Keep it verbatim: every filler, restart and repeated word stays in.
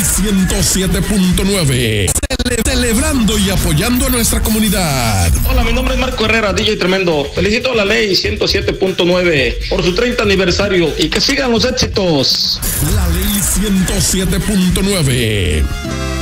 ciento siete punto nueve. Celebrando y apoyando a nuestra comunidad. Hola, mi nombre es Marco Herrera, D J Tremendo. Felicito a la ley ciento siete punto nueve por su treinta aniversario y que sigan los éxitos. La ley ciento siete punto nueve.